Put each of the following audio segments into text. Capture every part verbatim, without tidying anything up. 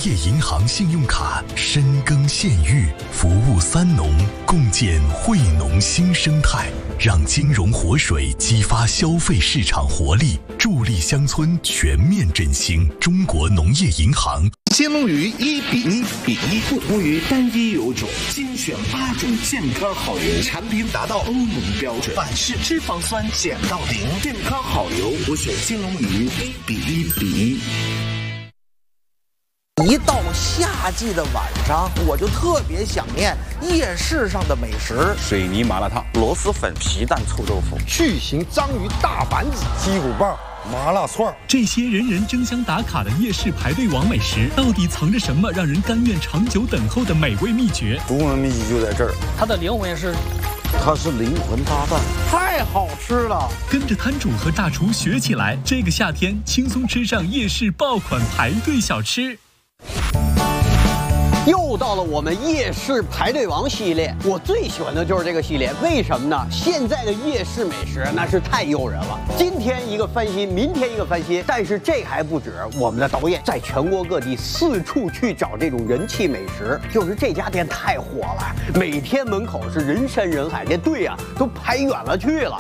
业银行信用卡深耕县域，服务三农，共建惠农新生态，让金融活水激发消费市场活力，助力乡村全面振兴。中国农业银行。 金龙鱼一比一比一，不同于单一油种，精选八种健康好油，产品达到欧盟标准，反式脂肪酸减到零，健康好油，我选金龙鱼一比一比一。 一到夏季的晚上，我就特别想念夜市上的美食： 水泥麻辣烫、 螺蛳粉、皮蛋臭豆腐、 巨型章鱼大板子、鸡骨棒、麻辣串。 这些人人争相打卡的夜市排队王美食，到底藏着什么让人甘愿长久等候的美味秘诀？ 独门秘籍就在这儿， 它的灵魂是。 它是灵魂搭档， 太好吃了！ 跟着摊主和大厨学起来，这个夏天轻松吃上夜市爆款排队小吃。 又到了我们夜市排队王系列，我最喜欢的就是这个系列，为什么呢？现在的夜市美食那是太诱人了，今天一个翻新，明天一个翻新。但是这还不止，我们的导演在全国各地四处去找这种人气美食，就是这家店太火了，每天门口是人山人海，这队啊都排远了去了。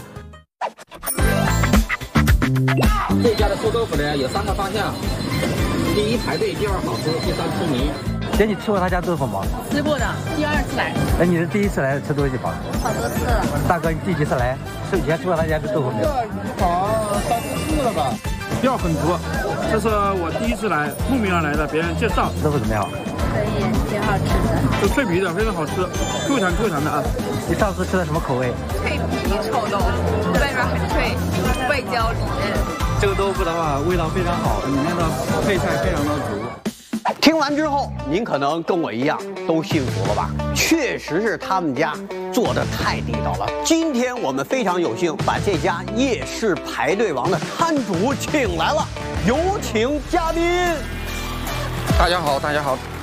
这家的臭豆腐呢有三个方向，第一排队，第二好吃，第三出名。 姐，你吃过他家豆腐吗？ 吃过的，第二次来。 哎，你是第一次来吃东西吧？ 好多次了。 大哥，你第几次来？吃以前吃过他家的豆腐没有？ 好三四次了吧。料很足，这是我第一次来，慕名而来的，别人介绍。 豆腐怎么样？ 可以，挺好吃的。 就脆皮的，非常好吃，Q弹 Q弹的啊。 你上次吃的什么口味？ 脆皮臭豆腐，外面很脆，外焦里嫩。 这个豆腐的话，味道非常好，里面的配菜非常的足。 听完之后，您可能跟我一样都幸福了吧？确实是他们家做的太地道了。今天我们非常有幸把这家夜市排队王的摊主请来了，有请嘉宾。 大家好，大家好。